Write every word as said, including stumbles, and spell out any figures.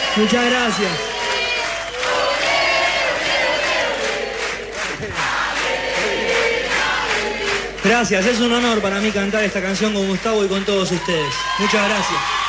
Muchas gracias. Gracias, es un honor para mí cantar esta canción con Gustavo y con todos ustedes. Muchas gracias.